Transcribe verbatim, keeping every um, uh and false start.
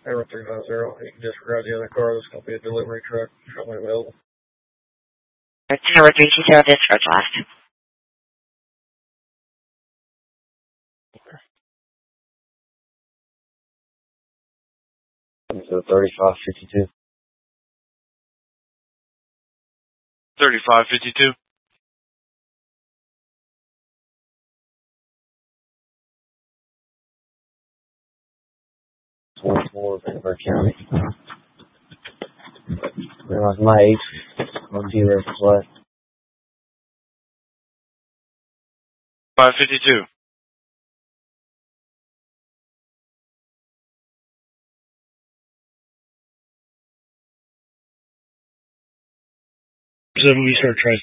Arrow three nine zero. You can disregard the other car. There's going to be a delivery truck shortly available. Tower three two zero, discharge last. So thirty-five fifty-two. thirty-five fifty-two. twenty-four, Vanderbilt County. Realize my age. One zero flat. five fifty-two. Seven, we start trying